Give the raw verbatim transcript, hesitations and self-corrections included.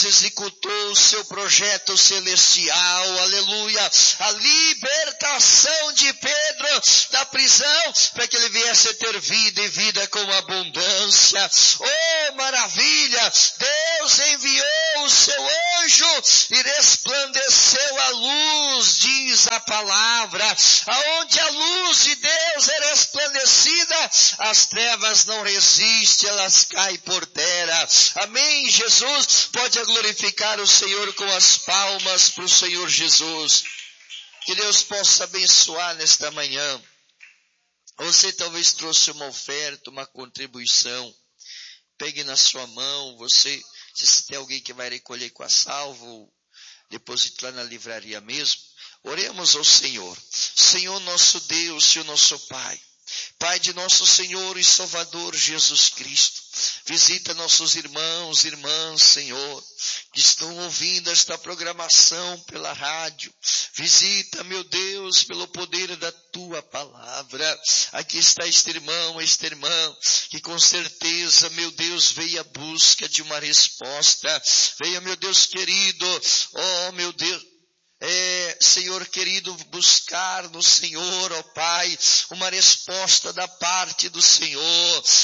executou o seu projeto celestial, aleluia, a libertação de Pedro da prisão, para que ele viesse ter vida e vida com abundância. Oh, maravilha! Deus enviou o seu anjo e resplandeceu a luz, diz a palavra. Aonde a luz de Deus é resplandecida, as trevas não resistem, elas caem por terra. Amém, Jesus? Pode glorificar o Senhor com as palmas para o Senhor Jesus. Que Deus possa abençoar nesta manhã. Você talvez trouxe uma oferta, uma contribuição. Pegue na sua mão. Você, se tem alguém que vai recolher com a salvo, deposite lá na livraria mesmo. Oremos ao Senhor. Senhor nosso Deus e o nosso Pai. Pai de nosso Senhor e Salvador Jesus Cristo, visita nossos irmãos e irmãs, Senhor, que estão ouvindo esta programação pela rádio. Visita, meu Deus, pelo poder da Tua palavra. Aqui está este irmão, esta irmã, que com certeza, meu Deus, veio à busca de uma resposta. Venha, meu Deus querido, oh, meu Deus, É, Senhor querido, buscar no Senhor, ó Pai, uma resposta da parte do Senhor.